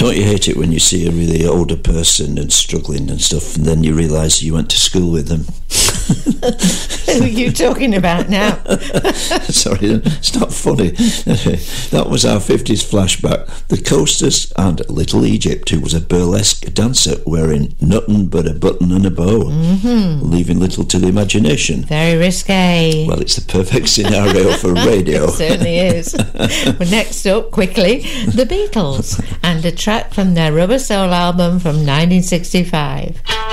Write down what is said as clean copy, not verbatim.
Don't you hate it when you see a really older person and struggling and stuff, and then you realise you went to school with them? Who are you talking about now? Sorry, it's not funny. That was our 50s flashback. The Coasters and Little Egypt, who was a burlesque dancer wearing nothing but a button and a bow, leaving little to the imagination. Very risque. Well, it's the perfect scenario for radio. It certainly is. Well, next up, quickly, the Beatles, and a track from their Rubber Soul album from 1965.